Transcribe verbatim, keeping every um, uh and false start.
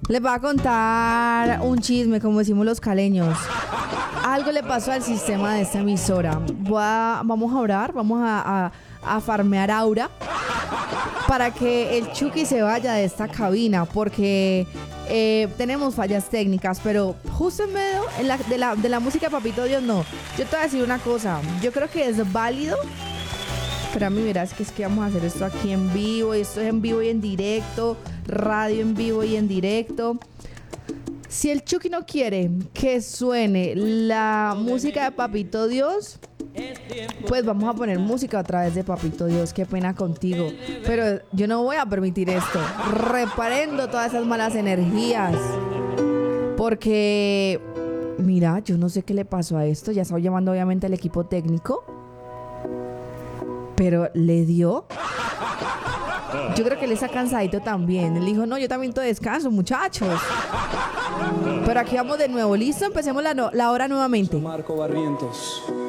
Les voy a contar un chisme, como decimos los caleños. Algo le pasó al sistema de esta emisora. Voy a- vamos a orar, vamos a, a, a farmear aura para que el Chucky se vaya de esta cabina, porque eh, tenemos fallas técnicas, pero justo en medio en la- de, la, de la música de Papito Dios, no. Yo te voy a decir una cosa, yo creo que es válido. Pero a mí verás que es que vamos a hacer esto aquí en vivo, y esto es en vivo y en directo, radio en vivo y en directo. Si el Chucky no quiere que suene la música de Papito Dios, pues vamos a poner música otra vez de Papito Dios. Qué pena contigo, pero yo no voy a permitir esto. Reparendo todas esas malas energías, porque mira, yo no sé qué le pasó a esto. Ya estaba llamando obviamente al equipo técnico, pero le dio. Yo creo que él está cansadito también. Él dijo, no, yo también te descanso, muchachos. Pero aquí vamos de nuevo. ¿Listo? Empecemos la, no- la hora nuevamente. Marco Barrientos.